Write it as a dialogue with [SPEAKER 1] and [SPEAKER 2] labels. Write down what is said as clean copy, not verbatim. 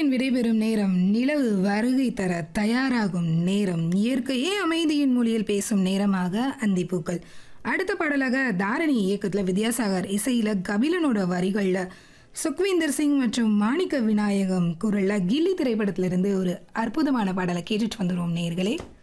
[SPEAKER 1] சூரியன் விடைபெறும் நேரம், நிலவு வருகை தர தயாராகும் நேரம், இயற்கையே அமைதியின் மொழியில் பேசும் நேரமாக அந்திப்பூக்கள். அடுத்த பாடலாக தாரணி இயக்கத்துல வித்யாசாகர் இசையில கபிலனோட வரிகள்ல சுக்வீந்தர் சிங் மற்றும் மாணிக்க விநாயகம் குரல்ல கில்லி திரைப்படத்திலிருந்து ஒரு அற்புதமான பாடலை கேட்டுட்டு வந்துடுவோம் நேயர்களே.